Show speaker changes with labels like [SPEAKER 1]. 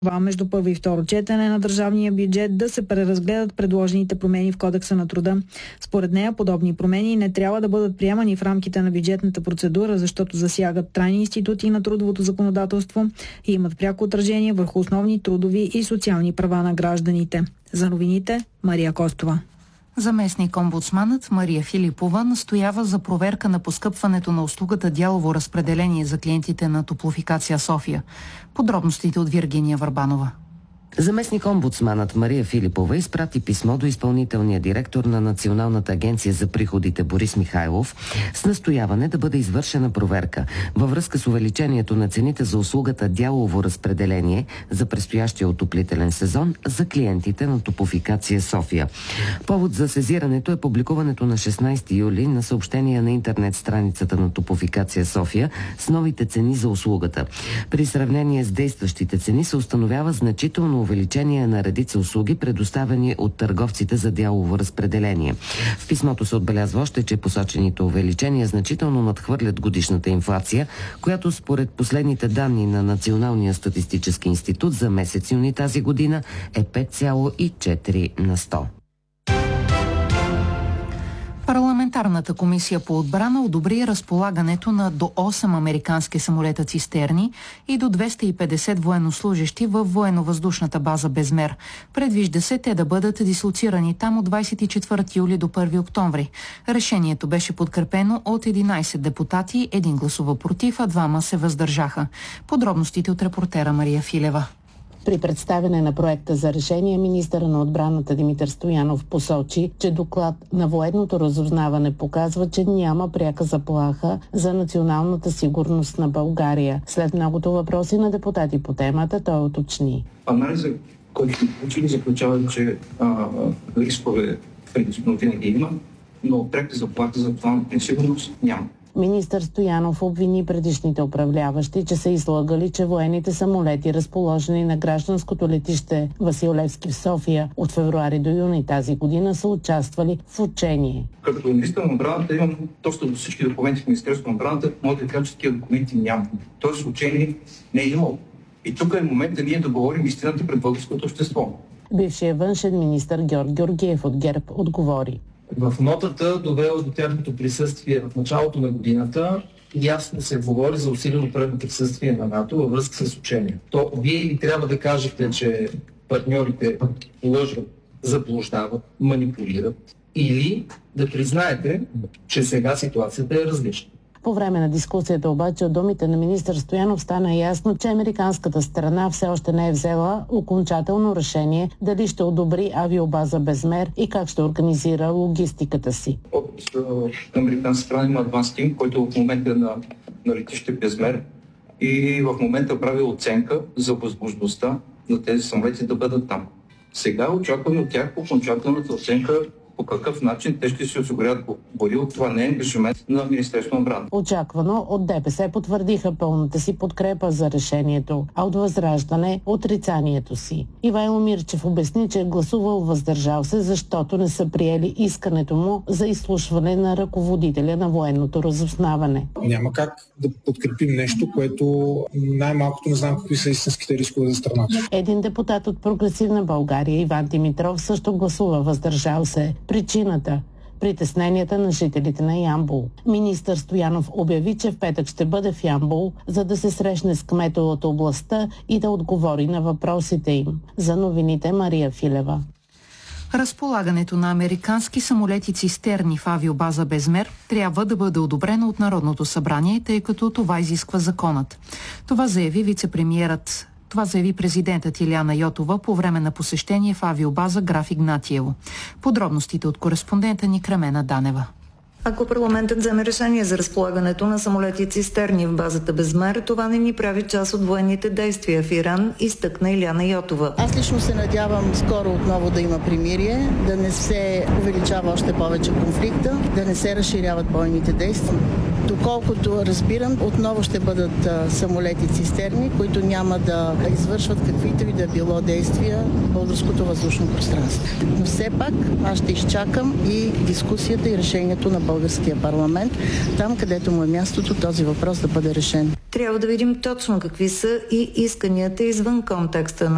[SPEAKER 1] Между първо и второ четене на държавния бюджет да се преразгледат предложените промени в Кодекса на труда. Според нея подобни промени не трябва да бъдат приемани в рамките на бюджетната процедура, защото засягат трайни институти на трудовото законодателство и имат пряко отражение върху основни трудови и социални права на гражданите. За новините Мария Костова.
[SPEAKER 2] Заместник-омбудсманът Мария Филипова настоява за проверка на поскъпването на услугата дялово разпределение за клиентите на Топлофикация София. Подробностите от Виргиния Върбанова.
[SPEAKER 3] Заместник-омбудсманът Мария Филипова изпрати писмо до изпълнителния директор на Националната агенция за приходите Борис Михайлов с настояване да бъде извършена проверка във връзка с увеличението на цените за услугата дялово разпределение за предстоящия отоплителен сезон за клиентите на Топлофикация София. Повод за сезирането е публикуването на 16 юли на съобщение на интернет страницата на Топлофикация София с новите цени за услугата. При сравнение с действащите цени се установява значително увеличение на редица услуги, предоставени от търговците за дялово разпределение. В писмото се отбелязва още, че посочените увеличения значително надхвърлят годишната инфлация, която според последните данни на Националния статистически институт за месец юни тази година е 5,4%.
[SPEAKER 2] Парламентарната комисия по отбрана одобри разполагането на до 8 американски самолета цистерни и до 250 военнослужещи във военновъздушната база Безмер. Предвижда се те да бъдат дислоцирани там от 24 юли до 1 октомври. Решението беше подкрепено от 11 депутати, един гласува против, а двама се въздържаха. Подробностите от репортера Мария Филева.
[SPEAKER 4] При представяне на проекта за решение, министъра на отбраната Димитър Стоянов посочи, че доклад на военното разузнаване показва, че няма пряка заплаха за националната сигурност на България. След многото въпроси на депутати по темата, той уточни.
[SPEAKER 5] Анализът, който сме получили, заключава, че рискове предизвикано винаги има, но пряка заплаха за това несигурност няма.
[SPEAKER 4] Министър Стоянов обвини предишните управляващи, че са излагали, че военните самолети, разположени на гражданското летище Васил Левски в София от февруари до юни тази година, са участвали в учение.
[SPEAKER 5] Като министър на отбраната имам достъп до всички документи в Министерството на отбраната, мога да кажа, че такива документи няма. Тоест учение не е имало. И тук е момента ние да говорим истината пред българското общество.
[SPEAKER 4] Бившият външен министър Георг Георгиев от ГЕРБ отговори.
[SPEAKER 6] В нотата, довела до тяхното присъствие в началото на годината, ясно се говори за усилено предно присъствие на НАТО във връзка с учение. То вие или трябва да кажете, че партньорите лъжат, заблуждават, манипулират, или да признаете, че сега ситуацията е различна.
[SPEAKER 4] По време на дискусията обаче от думите на министър Стоянов стана ясно, че американската страна все още не е взела окончателно решение дали ще одобри авиобаза Безмер и как ще организира логистиката си.
[SPEAKER 5] От американска страна има адванс тим, който в момента е на летище Безмер и в момента прави оценка за възможността на тези самолети да бъдат там. Сега очакваме от тях окончателната оценка по какъв начин те ще се осигурят боли. Това не е ангажимент на Министерството на отбраната.
[SPEAKER 4] Очаквано от ДПС потвърдиха пълната си подкрепа за решението, а от Възраждане отрицанието си. Ивайло Мирчев обясни, че е гласувал въздържал се, защото не са приели искането му за изслушване на ръководителя на военното разузнаване.
[SPEAKER 7] Няма как да подкрепим нещо, което най-малкото не знам какви са истинските рискове за страната.
[SPEAKER 4] Един депутат от Прогресивна България, Иван Димитров, също гласува въздържал се. Причината – притесненията на жителите на Ямбол. Министър Стоянов обяви, че в петък ще бъде в Ямбол, за да се срещне с кмета от областта и да отговори на въпросите им. За новините Мария Филева.
[SPEAKER 2] Разполагането на американски самолети цистерни в авиобаза Безмер трябва да бъде одобрено от Народното събрание, тъй като това изисква законът. Това заяви президентът Илияна Йотова по време на посещение в авиобаза Граф Игнатиево. Подробностите от кореспондента ни Кремена Данева.
[SPEAKER 8] Ако парламентът вземе решение за разполагането на самолети цистерни в базата Безмер, това не ни прави част от военните действия в Иран, изтъкна Илияна Йотова.
[SPEAKER 9] Аз лично се надявам скоро отново да има примирие, да не се увеличава още повече конфликта, да не се разширяват бойните действия. Доколкото разбирам, отново ще бъдат самолети цистерни, които няма да извършват каквито и да било действия в българското въздушно пространство. Но все пак аз ще изчакам и дискусията и решението на българския парламент, там където му е мястото този въпрос да бъде решен.
[SPEAKER 8] Трябва да видим точно какви са и исканията извън контекста на